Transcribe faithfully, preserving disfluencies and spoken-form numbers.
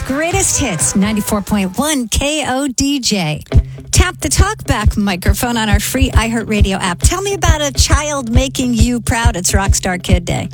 Chicago's greatest hits, ninety-four point one K O D J. Tap the talkback microphone on our free iHeartRadio app. Tell me about a child making you proud. It's Rockstar Kid Day.